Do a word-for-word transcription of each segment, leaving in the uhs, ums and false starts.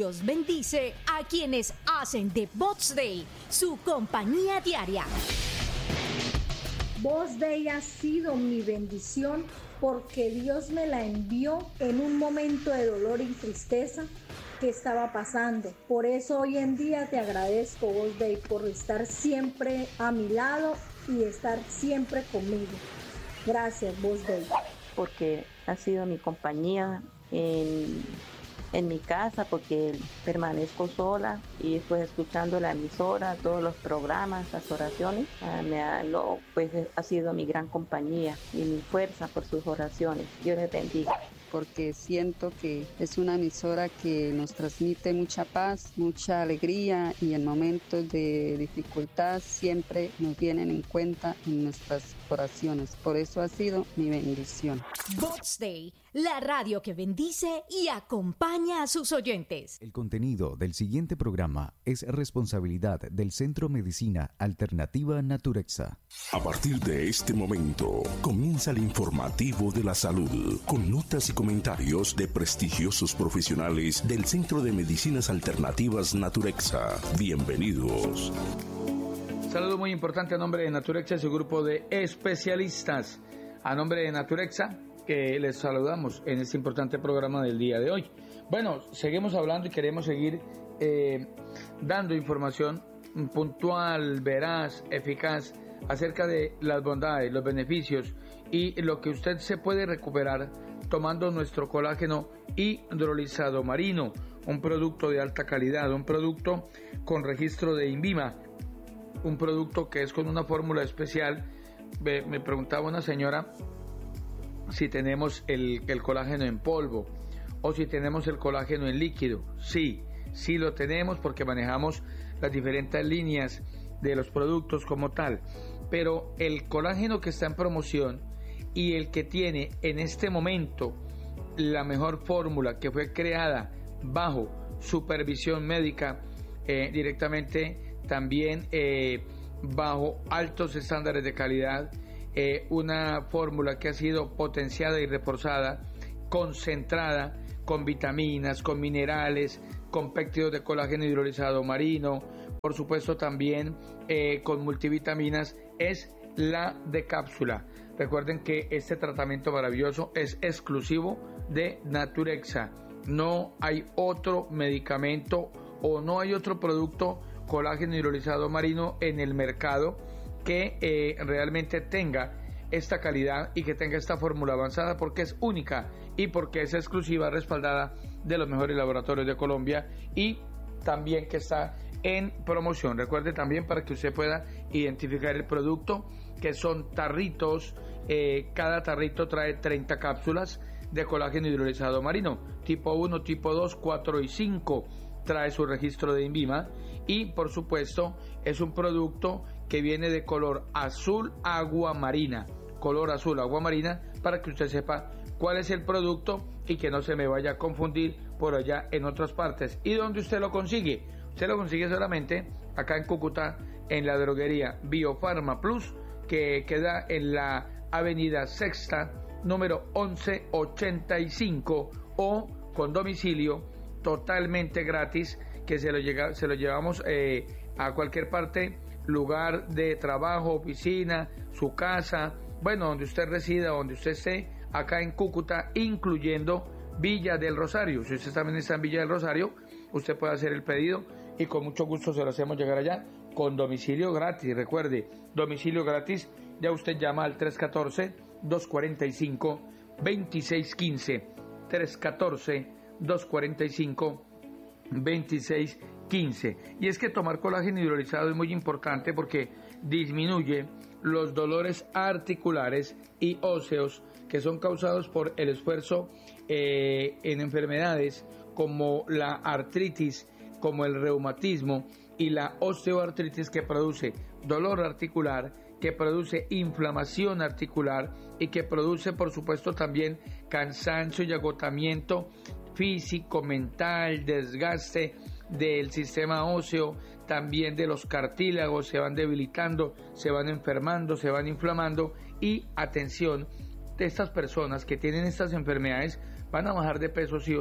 Dios bendice a quienes hacen de Bots Day su compañía diaria. Bots Day ha sido mi bendición porque Dios me la envió en un momento de dolor y tristeza que estaba pasando. Por eso hoy en día te agradezco, Bots Day, por estar siempre a mi lado y estar siempre conmigo. Gracias, Bots Day. Porque ha sido mi compañía en, en mi casa, porque permanezco sola y pues escuchando la emisora, todos los programas, las oraciones, uh, me ha, lo, pues ha sido mi gran compañía y mi fuerza por sus oraciones. Dios les bendiga. Porque siento que es una emisora que nos transmite mucha paz, mucha alegría y en momentos de dificultad siempre nos tienen en cuenta en nuestras oraciones. Por eso ha sido mi bendición. Bots Day, la radio que bendice y acompaña a sus oyentes. El contenido del siguiente programa es responsabilidad del Centro Medicina Alternativa Naturexa. A partir de este momento comienza el informativo de la salud con notas y comentarios de prestigiosos profesionales del Centro de Medicinas Alternativas Naturexa. Bienvenidos. Saludo muy importante a nombre de Naturexa y su grupo de especialistas. A nombre de Naturexa, que les saludamos en este importante programa del día de hoy. Bueno, seguimos hablando y queremos seguir eh, dando información puntual, veraz, eficaz acerca de las bondades, los beneficios y lo que usted se puede recuperar tomando nuestro colágeno hidrolizado marino, un producto de alta calidad, un producto con registro de INVIMA, un producto que es con una fórmula especial. Me, me preguntaba una señora si tenemos el, el colágeno en polvo o si tenemos el colágeno en líquido. Sí, sí lo tenemos porque manejamos las diferentes líneas de los productos como tal, pero el colágeno que está en promoción y el que tiene en este momento la mejor fórmula, que fue creada bajo supervisión médica, eh, directamente también eh, bajo altos estándares de calidad, eh, una fórmula que ha sido potenciada y reforzada, concentrada con vitaminas, con minerales, con péptidos de colágeno hidrolizado marino, por supuesto también eh, con multivitaminas, es la de cápsula. Recuerden que este tratamiento maravilloso es exclusivo de Naturexa. No hay otro medicamento o no hay otro producto colágeno hidrolizado marino en el mercado que eh, realmente tenga esta calidad y que tenga esta fórmula avanzada, porque es única y porque es exclusiva, respaldada de los mejores laboratorios de Colombia y también que está en promoción. Recuerde también, para que usted pueda identificar el producto, que son tarritos, eh, cada tarrito trae treinta cápsulas de colágeno hidrolizado marino, tipo uno, tipo dos, cuatro y cinco, trae su registro de INVIMA y por supuesto es un producto que viene de color azul agua marina, color azul agua marina, para que usted sepa cuál es el producto y que no se me vaya a confundir por allá en otras partes. ¿Y dónde usted lo consigue? Usted lo consigue solamente acá en Cúcuta, en la droguería Biofarma Plus, que queda en la avenida Sexta, número once ochenta y cinco, o con domicilio totalmente gratis, que se lo, llega, se lo llevamos eh, a cualquier parte, lugar de trabajo, oficina, su casa, bueno, donde usted resida, donde usted esté, acá en Cúcuta, incluyendo Villa del Rosario. Si usted también está en Villa del Rosario, usted puede hacer el pedido y con mucho gusto se lo hacemos llegar allá con domicilio gratis. Recuerde, domicilio gratis, ya usted llama al tres uno cuatro, dos cuatro cinco, dos seis uno cinco, tres uno cuatro, dos cuatro cinco, dos seis uno cinco. Y es que tomar colágeno hidrolizado es muy importante porque disminuye los dolores articulares y óseos que son causados por el esfuerzo eh, en enfermedades como la artritis, como el reumatismo y la osteoartritis, que produce dolor articular, que produce inflamación articular y que produce, por supuesto, también cansancio y agotamiento físico, mental, desgaste del sistema óseo, también de los cartílagos, se van debilitando, se van enfermando, se van inflamando. Y atención, de estas personas que tienen estas enfermedades van a bajar de peso sí o sí,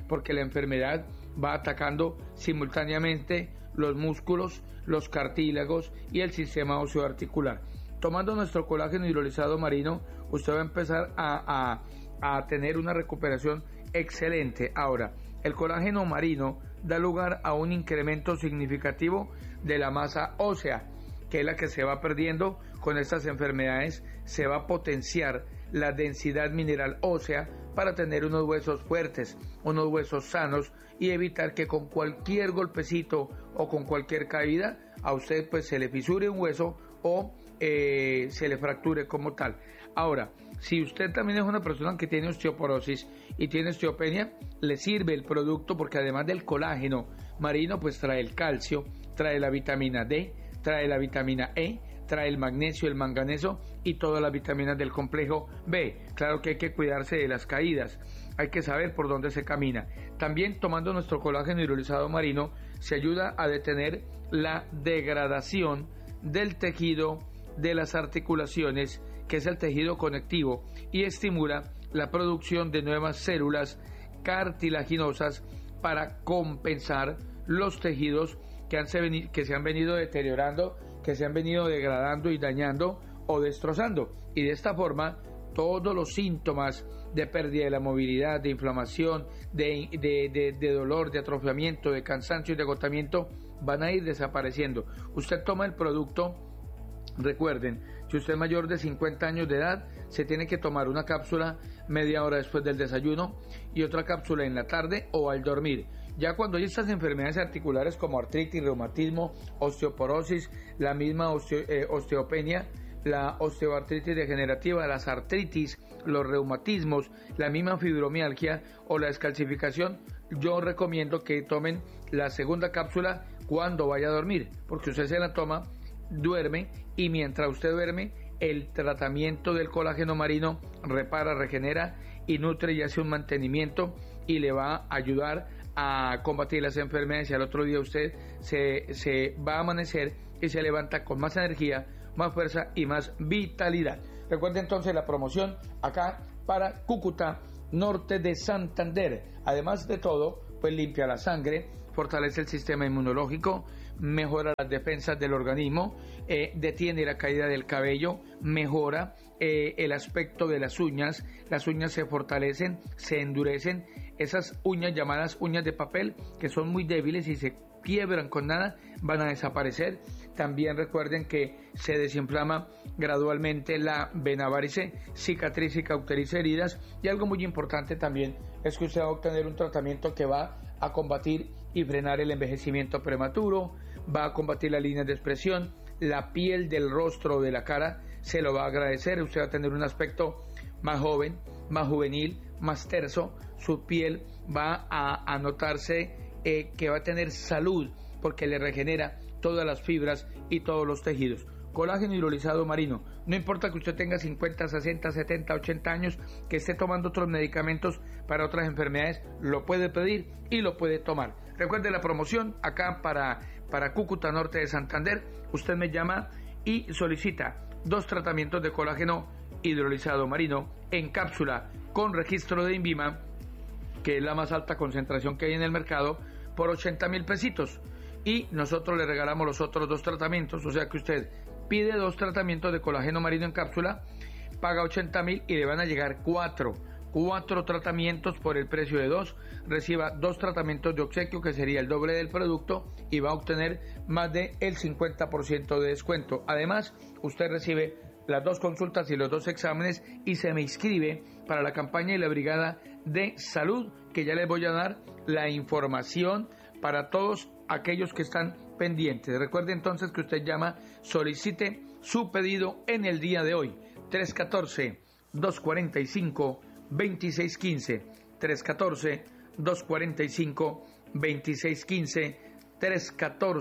porque la enfermedad va atacando simultáneamente los músculos, los cartílagos y el sistema osteoarticular. Tomando nuestro colágeno hidrolizado marino, usted va a empezar a, a, a tener una recuperación excelente. Ahora, el colágeno marino da lugar a un incremento significativo de la masa ósea, que es la que se va perdiendo con estas enfermedades. Se va a potenciar la densidad mineral ósea para tener unos huesos fuertes, unos huesos sanos, y evitar que con cualquier golpecito o con cualquier caída a usted pues se le fisure un hueso o eh, se le fracture como tal. Ahora, si usted también es una persona que tiene osteoporosis y tiene osteopenia, le sirve el producto, porque además del colágeno marino pues trae el calcio, trae la vitamina D, trae la vitamina E, trae el magnesio, el manganeso y todas las vitaminas del complejo B. Claro que hay que cuidarse de las caídas, hay que saber por dónde se camina. También, tomando nuestro colágeno hidrolizado marino, se ayuda a detener la degradación del tejido de las articulaciones, que es el tejido conectivo, y estimula la producción de nuevas células cartilaginosas para compensar los tejidos que, han se, que se han venido deteriorando, que se han venido degradando y dañando o destrozando. Y de esta forma, todos los síntomas de pérdida de la movilidad, de inflamación, de, de, de, de dolor, de atrofiamiento, de cansancio y de agotamiento van a ir desapareciendo. Usted toma el producto. Recuerden, si usted es mayor de cincuenta años de edad, se tiene que tomar una cápsula media hora después del desayuno y otra cápsula en la tarde o al dormir. Ya cuando hay estas enfermedades articulares como artritis, reumatismo, osteoporosis, la misma osteo, eh, osteopenia, la osteoartritis degenerativa, las artritis, los reumatismos, la misma fibromialgia o la descalcificación, yo recomiendo que tomen la segunda cápsula cuando vaya a dormir, porque usted se la toma, duerme, y mientras usted duerme, el tratamiento del colágeno marino repara, regenera y nutre y hace un mantenimiento y le va a ayudar a combatir las enfermedades, y al otro día usted se, se va a amanecer y se levanta con más energía, más fuerza y más vitalidad. Recuerde entonces la promoción acá para Cúcuta, norte de Santander. Además de todo, pues limpia la sangre, fortalece el sistema inmunológico, mejora las defensas del organismo, eh, detiene la caída del cabello, mejora eh, el aspecto de las uñas, las uñas se fortalecen, se endurecen, esas uñas llamadas uñas de papel, que son muy débiles y se quiebran con nada, van a desaparecer. También recuerden que se desinflama gradualmente la vena varice, cicatriz y cauteriza heridas, y algo muy importante también es que usted va a obtener un tratamiento que va a combatir y frenar el envejecimiento prematuro, va a combatir las líneas de expresión, la piel del rostro o de la cara se lo va a agradecer, usted va a tener un aspecto más joven, más juvenil, más terso, su piel va a, a notarse eh, que va a tener salud, porque le regenera todas las fibras y todos los tejidos. Colágeno hidrolizado marino, no importa que usted tenga cincuenta, sesenta, setenta, ochenta años, que esté tomando otros medicamentos para otras enfermedades, lo puede pedir y lo puede tomar. Recuerde la promoción acá para, para Cúcuta, norte de Santander. Usted me llama y solicita dos tratamientos de colágeno hidrolizado marino en cápsula con registro de INVIMA, que es la más alta concentración que hay en el mercado, por ochenta mil pesitos. Y nosotros le regalamos los otros dos tratamientos, o sea que usted pide dos tratamientos de colágeno marino en cápsula, paga ochenta mil y le van a llegar cuatro, cuatro tratamientos por el precio de dos, reciba dos tratamientos de obsequio, que sería el doble del producto, y va a obtener más del cincuenta por ciento de descuento. Además, usted recibe las dos consultas y los dos exámenes y se me inscribe para la campaña y la brigada de salud, que ya les voy a dar la información para todos aquellos que están pendientes. Recuerde entonces que usted llama, solicite su pedido en el día de hoy, tres uno cuatro, dos cuatro cinco, dos seis uno cinco, tres uno cuatro, dos cuatro cinco, dos seis uno cinco, tres uno cuatro,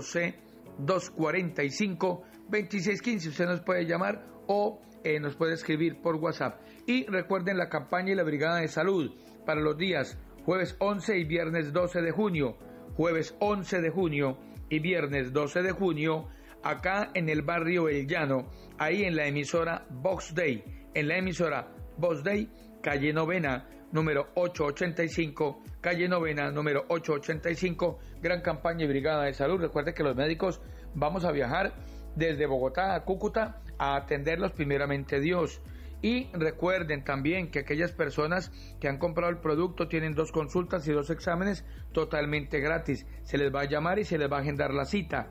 dos cuatro cinco, dos seis uno cinco. Usted nos puede llamar o eh, nos puede escribir por WhatsApp. Y recuerden la campaña y la brigada de salud para los días jueves once y viernes doce de junio. Jueves once de junio y viernes doce de junio, acá en el barrio El Llano, ahí en la emisora Vox Day, en la emisora Vox Day, calle Novena, número ochocientos ochenta y cinco, calle Novena, número ochocientos ochenta y cinco, gran campaña y brigada de salud. Recuerde que los médicos vamos a viajar desde Bogotá a Cúcuta a atenderlos primeramente Dios. Y recuerden también que aquellas personas que han comprado el producto tienen dos consultas y dos exámenes totalmente gratis. Se les va a llamar y se les va a agendar la cita.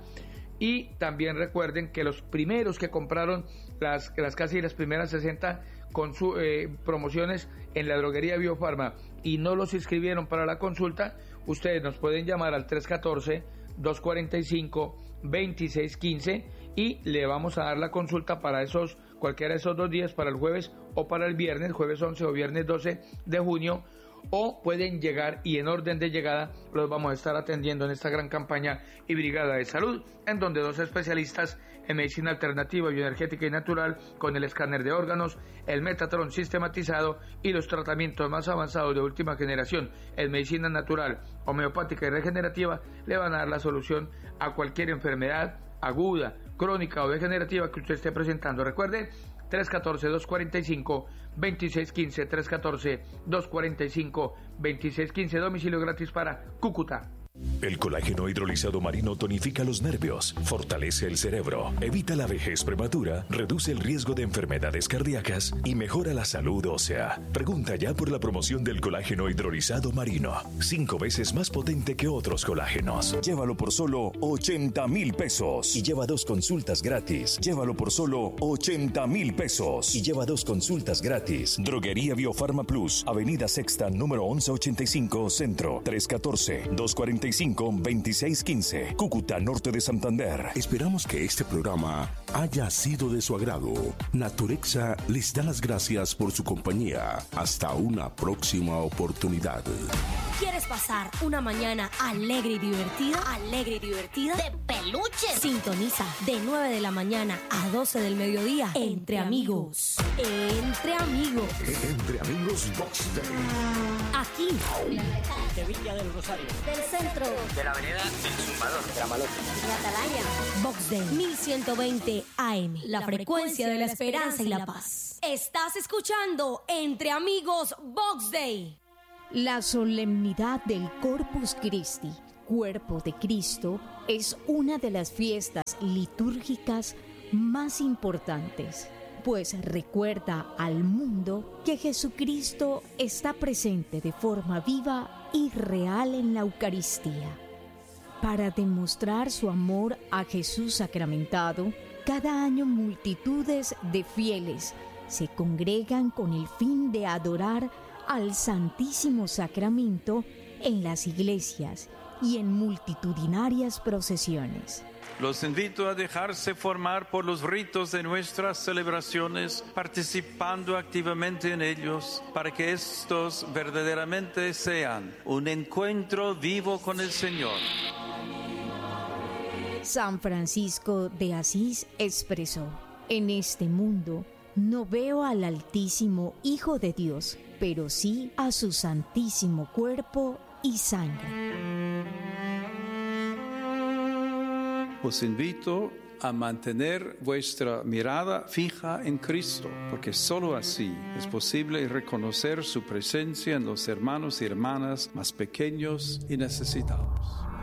Y también recuerden que los primeros que compraron las, las casi las primeras sesenta con su, eh, promociones en la droguería Biofarma y no los inscribieron para la consulta, ustedes nos pueden llamar al tres uno cuatro, dos cuatro cinco, dos seis uno cinco y le vamos a dar la consulta para esos cualquiera de esos dos días, para el jueves o para el viernes, jueves once o viernes doce de junio, o pueden llegar y en orden de llegada los vamos a estar atendiendo en esta gran campaña y brigada de salud, en donde dos especialistas en medicina alternativa, bioenergética y natural, con el escáner de órganos, el Metatron sistematizado y los tratamientos más avanzados de última generación en medicina natural, homeopática y regenerativa, le van a dar la solución a cualquier enfermedad aguda, crónica o degenerativa que usted esté presentando. Recuerde, tres uno cuatro, dos cuatro cinco, dos seis uno cinco, tres uno cuatro, dos cuatro cinco, dos seis uno cinco, domicilio gratis para Cúcuta. El colágeno hidrolizado marino tonifica los nervios, fortalece el cerebro, evita la vejez prematura, reduce el riesgo de enfermedades cardíacas y mejora la salud ósea. Pregunta ya por la promoción del colágeno hidrolizado marino, cinco veces más potente que otros colágenos. Llévalo por solo ochenta mil pesos y lleva dos consultas gratis. Llévalo por solo ochenta mil pesos y lleva dos consultas gratis. Droguería Biofarma Plus, Avenida Sexta, número once ochenta y cinco, Centro, tres uno cuatro, dos cuatro cinco, dos seis uno cinco, Cúcuta, norte de Santander. Esperamos que este programa haya sido de su agrado. Naturexa les da las gracias por su compañía. Hasta una próxima oportunidad. ¿Quieres pasar una mañana alegre y divertida? Alegre y divertida. De peluches. Sintoniza de nueve de la mañana a doce del mediodía. Entre, Entre amigos. Entre amigos. Entre amigos Box Day. Aquí. De Villa del Rosario. Del centro. De la avenida El Zumbador. De la Maloca. De Atalaya. Box Day. mil ciento veinte A M. La, la frecuencia de la esperanza y la paz. Estás escuchando Entre Amigos Box Day. La solemnidad del Corpus Christi, cuerpo de Cristo, es una de las fiestas litúrgicas más importantes, pues recuerda al mundo que Jesucristo está presente de forma viva y real en la Eucaristía. Para demostrar su amor a Jesús sacramentado, cada año multitudes de fieles se congregan con el fin de adorar al Santísimo Sacramento en las iglesias y en multitudinarias procesiones. Los invito a dejarse formar por los ritos de nuestras celebraciones, participando activamente en ellos, para que estos verdaderamente sean un encuentro vivo con el Señor. San Francisco de Asís expresó: en este mundo no veo al Altísimo Hijo de Dios, pero sí a su santísimo cuerpo y sangre. Os invito a mantener vuestra mirada fija en Cristo, porque sólo así es posible reconocer su presencia en los hermanos y hermanas más pequeños y necesitados.